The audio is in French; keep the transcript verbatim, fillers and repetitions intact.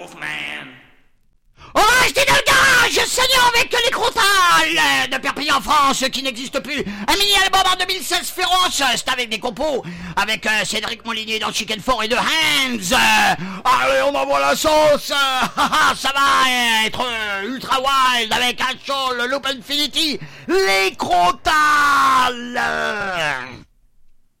Wolfman. Oh, restez dans le garage, saignant avec les Crotales de Perpignan, France, qui n'existe plus. Un mini-album en deux mille seize féroce, c'est avec des compos, avec euh, Cédric Molinier dans Chicken Four et The Hands. Allez, on envoie la sauce. Ça va être euh, ultra wild avec un show, le Loop Infinity, les Crotales.